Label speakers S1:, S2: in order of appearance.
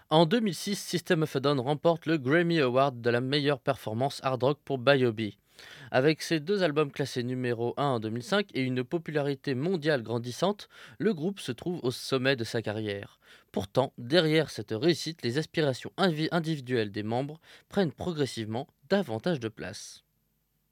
S1: En 2006, System of a Down remporte le Grammy Award de la meilleure performance hard rock pour Biobe. Avec ses deux albums classés numéro 1 en 2005 et une popularité mondiale grandissante, le groupe se trouve au sommet de sa carrière. Pourtant, derrière cette réussite, les aspirations individuelles des membres prennent progressivement davantage de place.